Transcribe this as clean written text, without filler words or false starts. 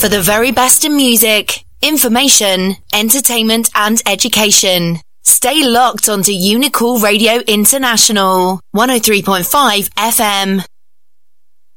for the very best in music, information, entertainment and education. Stay locked onto Unicool Radio International, 103.5 FM.